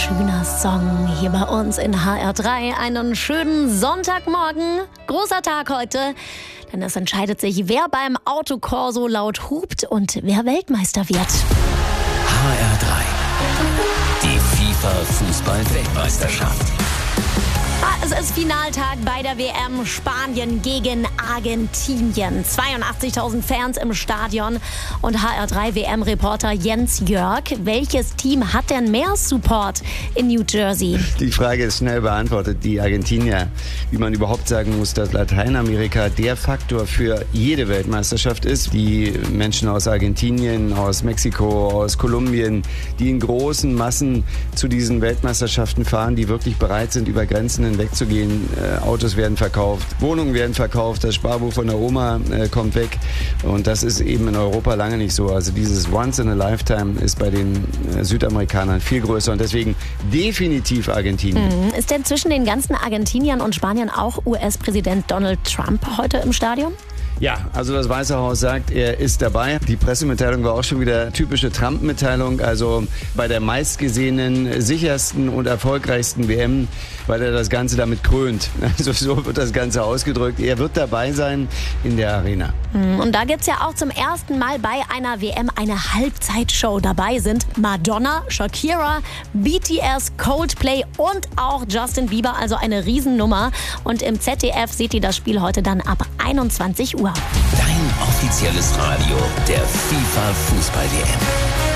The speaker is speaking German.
schöner Song hier bei uns in HR3. Einen schönen Sonntagmorgen. Großer Tag heute, denn es entscheidet sich, wer beim Autokorso laut hupt und wer Weltmeister wird. HR3. Die FIFA-Fußball-Weltmeisterschaft. Es ist Finaltag bei der WM Spanien gegen Argentinien. 82.000 Fans im Stadion und HR3-WM-Reporter Jens Jörg. Welches Team hat denn mehr Support in New Jersey? Die Frage ist schnell beantwortet. Die Argentinier, wie man überhaupt sagen muss, dass Lateinamerika der Faktor für jede Weltmeisterschaft ist. Die Menschen aus Argentinien, aus Mexiko, aus Kolumbien, die in großen Massen zu diesen Weltmeisterschaften fahren, die wirklich bereit sind, über Grenzen hinweg zu gehen. Autos werden verkauft, Wohnungen werden verkauft, das Sparbuch von der Oma kommt weg. Und das ist eben in Europa lange nicht so. Also dieses Once in a Lifetime ist bei den Südamerikanern viel größer und deswegen definitiv Argentinien. Ist denn zwischen den ganzen Argentiniern und Spaniern auch US-Präsident Donald Trump heute im Stadion? Ja, also das Weiße Haus sagt, er ist dabei. Die Pressemitteilung war auch schon wieder typische Trump-Mitteilung. Also bei der meistgesehenen, sichersten und erfolgreichsten WM, weil er das Ganze damit krönt. Also so wird das Ganze ausgedrückt. Er wird dabei sein in der Arena. Und da gibt's ja auch zum ersten Mal bei einer WM eine Halbzeitshow. Dabei sind Madonna, Shakira, BTS, Coldplay und auch Justin Bieber. Also eine Riesennummer. Und im ZDF seht ihr das Spiel heute dann ab 21 Uhr. Dein offizielles Radio der FIFA-Fußball-WM.